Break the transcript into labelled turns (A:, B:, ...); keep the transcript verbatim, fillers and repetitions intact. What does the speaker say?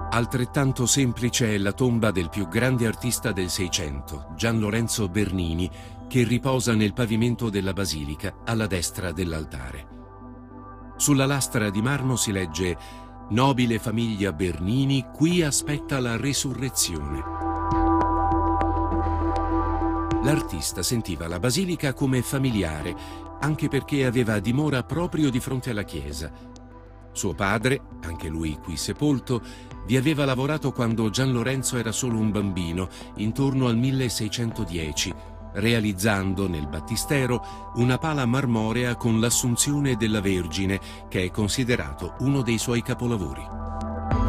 A: Altrettanto semplice è la tomba del più grande artista del Seicento, Gian Lorenzo Bernini, che riposa nel pavimento della basilica alla destra dell'altare. Sulla lastra di marmo si legge: «Nobile famiglia Bernini, qui aspetta la resurrezione». L'artista sentiva la basilica come familiare, anche perché aveva dimora proprio di fronte alla chiesa. Suo padre, anche lui qui sepolto, vi aveva lavorato quando Gian Lorenzo era solo un bambino, intorno al milleseicentodieci, realizzando nel battistero una pala marmorea con l'Assunzione della Vergine, che è considerato uno dei suoi capolavori.